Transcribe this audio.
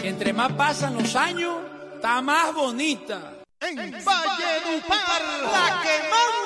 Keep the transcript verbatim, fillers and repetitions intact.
que entre más pasan los años, está más bonita. En Valledupar, la que manda.